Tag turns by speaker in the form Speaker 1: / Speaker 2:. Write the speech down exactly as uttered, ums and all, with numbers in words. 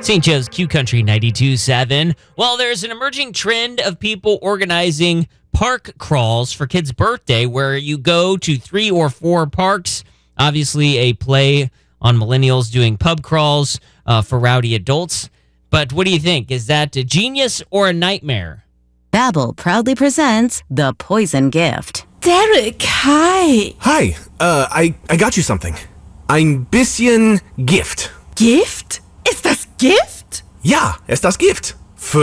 Speaker 1: Saint Joe's Q Country ninety-two point seven. Well, there's an emerging trend of people organizing park crawls for kids' birthday where you go to three or four parks. Obviously, a play on millennials doing pub crawls uh, for rowdy adults. But what do you think? Is that a genius or a nightmare?
Speaker 2: Babbel proudly presents The Poison Gift.
Speaker 3: Derek, hi.
Speaker 4: Hi, uh, I, I got you something. Ein bisschen Gift.
Speaker 3: Gift? Ist das Gift?
Speaker 4: Ja, es das Gift.